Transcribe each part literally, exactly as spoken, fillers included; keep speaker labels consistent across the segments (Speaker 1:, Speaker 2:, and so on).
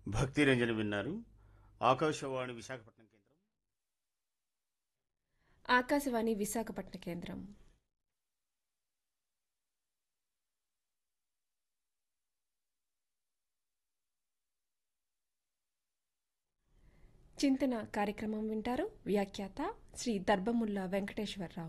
Speaker 1: భక్తి రంజని విన్నారు. ఆకాశవాణి విశాఖపట్నం కేంద్రం.
Speaker 2: ఆకాశవాణి విశాఖపట్నం కేంద్రం. చింతన కార్యక్రమం వింటారు. వ్యాఖ్యాత శ్రీ దర్భముల్లా వెంకటేశ్వరరావు.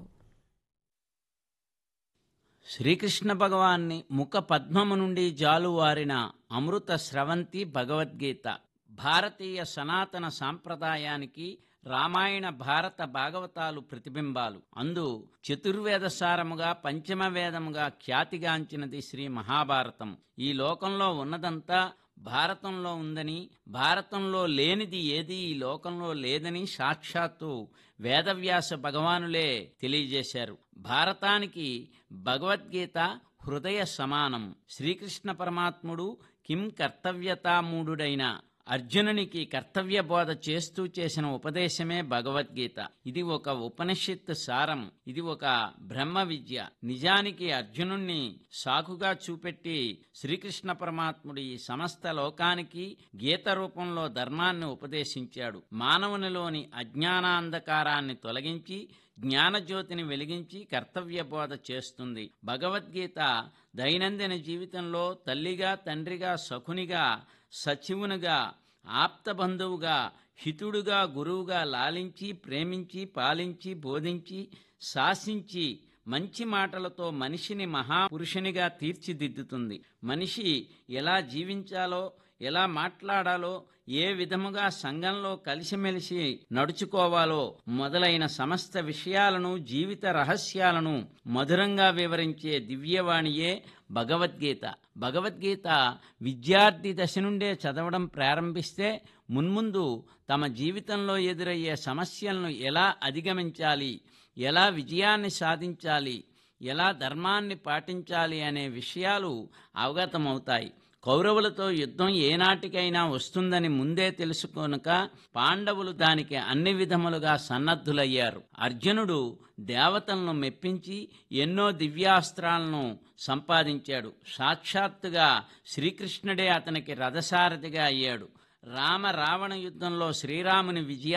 Speaker 3: శ్రీకృష్ణ భగవాన్ని ముఖ పద్మము నుండి జాలువారిన అమృత స్రవంతి భగవద్గీత భారతీయ సనాతన సాంప్రదాయానికి రామాయణ భారత భాగవతాలు ప్రతిబింబాలు. అందు చతుర్వేద సారముగా పంచమ వేదముగా ఖ్యాతిగాంచినది శ్రీ మహాభారతం. ఈ లోకంలో ఉన్నదంతా భారతంలో ఉందని, భారతంలో లేనిది ఏది ఈ లోకంలో లేదని సాక్షాత్తు వేదవ్యాస భగవానులే తెలియజేశారు. భారతానికి భగవద్గీత హృదయ సమానం. శ్రీకృష్ణ పరమాత్ముడు కిం కర్తవ్యతామూఢుడైన అర్జునునికి కర్తవ్య బోధ చేస్తూ చేసిన ఉపదేశమే భగవద్గీత. ఇది ఒక ఉపనిషత్ సారం. ఇది ఒక బ్రహ్మ విద్య. నిజానికి అర్జునుణ్ణి సాకుగా చూపెట్టి శ్రీకృష్ణ పరమాత్ముడు ఈ సమస్త లోకానికి గీత రూపంలో ధర్మాన్ని ఉపదేశించాడు. మానవునిలోని అజ్ఞానాంధకారాన్ని తొలగించి జ్ఞానజ్యోతిని వెలిగించి కర్తవ్య బోధ చేస్తుంది. భగవద్గీత దైనందిన జీవితంలో తల్లిగా, తండ్రిగా, సఖునిగా, సచివునిగా, ఆప్తబంధువుగా, హితుడుగా, గురువుగా లాలించి, ప్రేమించి, పాలించి, బోధించి, శాసించి మంచి మాటలతో మనిషిని మహాపురుషునిగా తీర్చిదిద్దుతుంది. మనిషి ఎలా జీవించాలో, ఎలా మాట్లాడాలో, ఏ విధముగా సంఘంలో కలిసిమెలిసి నడుచుకోవాలో మొదలైన సమస్త విషయాలను, జీవిత రహస్యాలను మధురంగా వివరించే దివ్యవాణియే భగవద్గీత. భగవద్గీత విద్యార్థి దశ నుండే చదవడం ప్రారంభిస్తే మున్ముందు తమ జీవితంలో ఎదురయ్యే సమస్యలను ఎలా అధిగమించాలి, ఎలా విజయాన్ని సాధించాలి, ఎలా ధర్మాన్ని పాటించాలి అనే విషయాలు అవగతమవుతాయి. కౌరవులతో యుద్ధం ఏనాటికైనా వస్తుందని ముందే తెలుసుకొనక పాండవులు దానికి అన్ని విధములుగా సన్నద్ధులయ్యారు. అర్జునుడు దేవతలను మెప్పించి ఎన్నో దివ్యాస్త్రాలను సంపాదించాడు. సాక్షాత్తుగా శ్రీకృష్ణుడే అతనికి రథసారథిగా అయ్యాడు. రామ రావణ యుద్ధంలో శ్రీరాముని విజయ